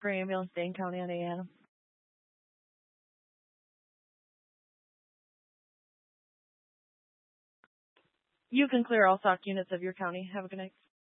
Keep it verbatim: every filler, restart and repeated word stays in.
Gray Ambulance, Dane County, Indiana. You can clear all S O C units of your county. Have a good night.